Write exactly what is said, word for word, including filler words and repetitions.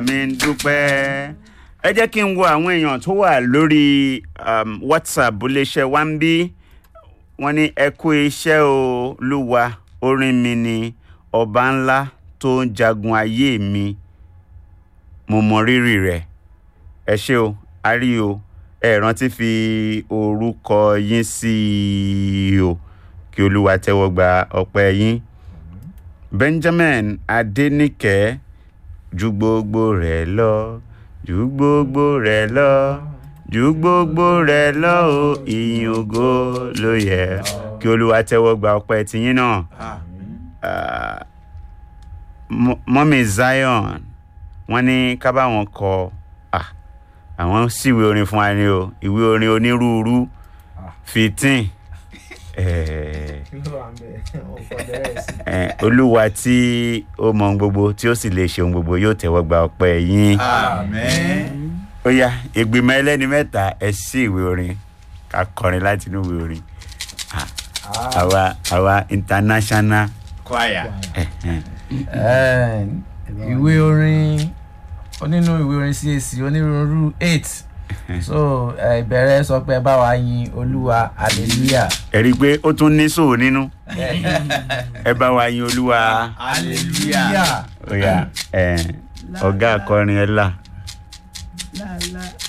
mi ń dúpẹ́. Ẹ jẹ́ kí n wo àwọn èèyàn tó wà lórí um, WhatsApp iléeṣẹ́ wa ń bí. Wọ́n ní ẹ kú iṣẹ́ o Olúwa, orin mi ni ọba ńlá tó ń jagun ayé mi. Mo mọ rírì rẹ̀. Ẹ ṣé o, a rí o. Ẹ rántí fi orúkọ yín sí i o. Kí Olúwa tẹ́wọ́ gba ọpẹ́ yín. Benjamin Adéníkẹ́, ju gbogbo rẹ̀ lọ, ju gbogbo rẹ̀ lọ, ju gbogbo rẹ̀ lọ o, ìyìn ògo ló yẹ. Kí Olúwa tẹ́wọ́ gba ọpẹ́ tiyín náà. Uh, Mọ́mí Zion, wọ́n ní ká bá wọn kọ ah, àwọn síwèé orin fún wa ni o, ìwé orin onírúurú fifteen. Eh, eh, Olúwa tí ó mọ ohun gbogbo tí ó sì lè ṣe ohun gbogbo yóò tẹ́wọ́ gba ọpẹ́ yín. Àmín. Ó yá, ìgbìmọ̀ ẹlẹ́ni mẹ́ta ẹ sí ìwé orin ká kọrin láti inú ìwé orin. Ah, àwa àwa international Choir. eh, eh. Eh, ìwé orin onínú ìwé orin C A C onírúurú eight. So ìbẹ̀rẹ̀ sọ pé bá wa yin Olúwa, hallelujah. Ẹ rí i pé ó tún ní sòó nínú. Ẹ bá wa yin Olúwa. Hallelujah. Ó yá, eh, ọ̀gá akọrin ẹ là. La la